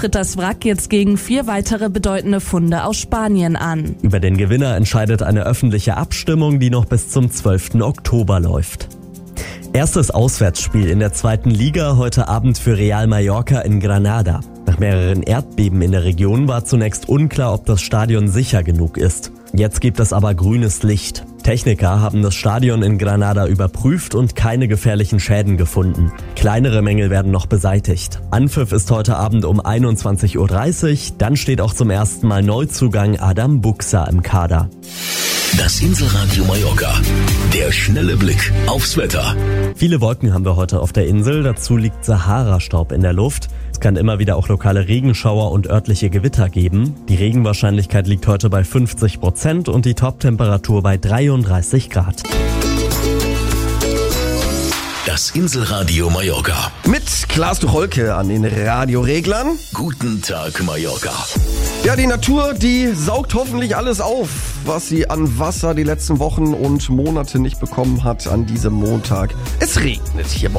tritt das Wrack jetzt gegen 4 weitere bedeutende Funde aus Spanien an. Über den Gewinner entscheidet eine öffentliche Abstimmung, die noch bis zum 12. Oktober läuft. Erstes Auswärtsspiel in der 2. Liga heute Abend für Real Mallorca in Granada. Nach mehreren Erdbeben in der Region war zunächst unklar, ob das Stadion sicher genug ist. Jetzt gibt es aber grünes Licht. Techniker haben das Stadion in Granada überprüft und keine gefährlichen Schäden gefunden. Kleinere Mängel werden noch beseitigt. Anpfiff ist heute Abend um 21.30 Uhr. Dann steht auch zum ersten Mal Neuzugang Adam Buxa im Kader. Das Inselradio Mallorca. Der schnelle Blick aufs Wetter. Viele Wolken haben wir heute auf der Insel. Dazu liegt Sahara-Staub in der Luft. Es kann immer wieder auch lokale Regenschauer und örtliche Gewitter geben. Die Regenwahrscheinlichkeit liegt heute bei 50% und die Toptemperatur bei 33 Grad. Das Inselradio Mallorca. Mit Klaas Tucholke an den Radioreglern. Guten Tag, Mallorca. Ja, die Natur, die saugt hoffentlich alles auf, was sie an Wasser die letzten Wochen und Monate nicht bekommen hat an diesem Montag. Es regnet hier bei